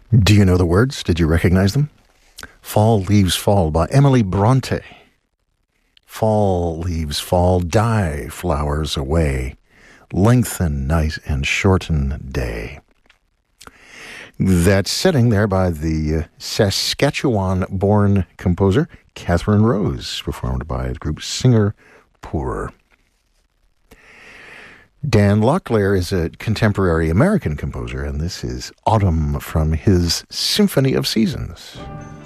Do you know the words? Did you recognize them? Fall Leaves Fall by Emily Bronte. Fall leaves fall, die flowers away, lengthen night and shorten day. That's sitting there by the Saskatchewan-born composer Catherine Rose, performed by the group Singer Poor. Dan Locklear is a contemporary American composer, and this is Autumn from his Symphony of Seasons.